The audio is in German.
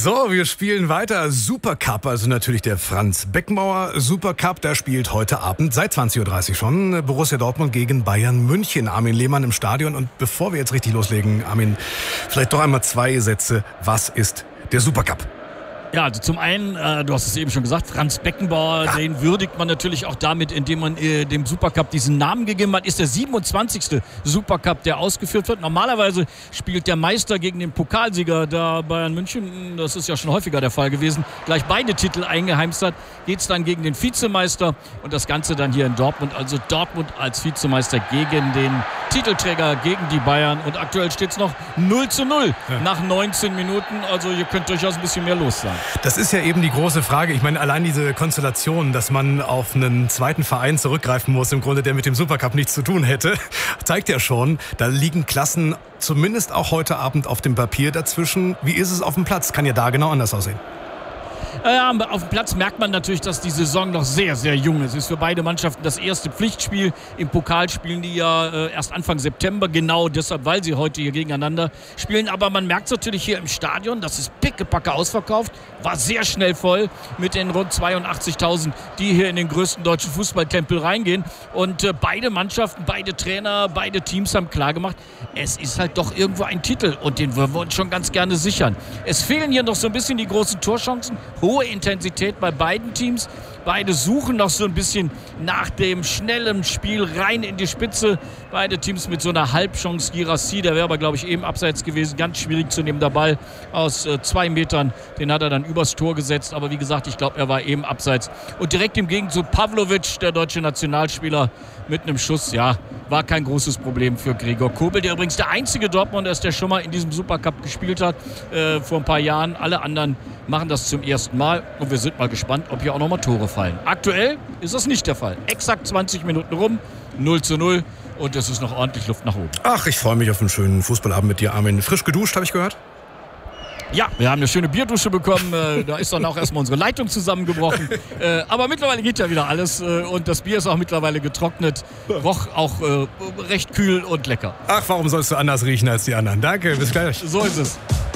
So, wir spielen weiter. Supercup, also natürlich der Franz Beckenbauer Supercup. Da spielt heute Abend seit 20.30 Uhr schon Borussia Dortmund gegen Bayern München. Armin Lehmann im Stadion. Und bevor wir jetzt richtig loslegen, Armin, vielleicht doch einmal 2 Sätze. Was ist der Supercup? Ja, also zum einen, du hast es eben schon gesagt, Franz Beckenbauer, den würdigt man natürlich auch damit, indem man dem Supercup diesen Namen gegeben hat. Ist der 27. Supercup, der ausgeführt wird. Normalerweise spielt der Meister gegen den Pokalsieger, da Bayern München, das ist ja schon häufiger der Fall gewesen, gleich beide Titel eingeheimst hat, geht es dann gegen den Vizemeister und das Ganze dann hier in Dortmund. Also Dortmund als Vizemeister gegen den Titelträger, gegen die Bayern. Und aktuell steht es noch 0:0 nach 19 Minuten. Also hier könnte durchaus ein bisschen mehr los sein. Das ist ja eben die große Frage. Ich meine, allein diese Konstellation, dass man auf einen zweiten Verein zurückgreifen muss, im Grunde, der mit dem Supercup nichts zu tun hätte, zeigt ja schon, da liegen Klassen zumindest auch heute Abend auf dem Papier dazwischen. Wie ist es auf dem Platz? Kann ja da genau anders aussehen. Ja, auf dem Platz merkt man natürlich, dass die Saison noch sehr, sehr jung ist. Es ist für beide Mannschaften das erste Pflichtspiel. Im Pokal spielen die ja erst Anfang September, genau deshalb, weil sie heute hier gegeneinander spielen. Aber man merkt es natürlich hier im Stadion, das ist pickepacke ausverkauft, war sehr schnell voll mit den rund 82.000, die hier in den größten deutschen Fußballtempel reingehen. Und beide Mannschaften, beide Trainer, beide Teams haben klargemacht, es ist halt doch irgendwo ein Titel und den würden wir uns schon ganz gerne sichern. Es fehlen hier noch so ein bisschen die großen Torchancen. Hohe Intensität bei beiden Teams. Beide suchen noch so ein bisschen nach dem schnellen Spiel rein in die Spitze. Beide Teams mit so einer Halbchance. Girassi, der wäre aber, glaube ich, eben abseits gewesen. Ganz schwierig zu nehmen. Der Ball aus 2 Metern, den hat er dann übers Tor gesetzt. Aber wie gesagt, ich glaube, er war eben abseits. Und direkt im Gegenzug Pavlovic, der deutsche Nationalspieler, mit einem Schuss. Ja, war kein großes Problem für Gregor Kobel, der übrigens der einzige Dortmunder ist, der schon mal in diesem Supercup gespielt hat, vor ein paar Jahren. Alle anderen machen das zum ersten Mal und wir sind mal gespannt, ob hier auch nochmal Tore fallen. Aktuell ist das nicht der Fall. Exakt 20 Minuten rum, 0:0 und es ist noch ordentlich Luft nach oben. Ach, ich freue mich auf einen schönen Fußballabend mit dir, Armin. Frisch geduscht, habe ich gehört? Ja, wir haben eine schöne Bierdusche bekommen. Da ist dann auch erstmal unsere Leitung zusammengebrochen. Aber mittlerweile geht ja wieder alles. Und das Bier ist auch mittlerweile getrocknet. Roch auch recht kühl und lecker. Ach, warum sollst du anders riechen als die anderen? Danke, bis gleich. So ist es.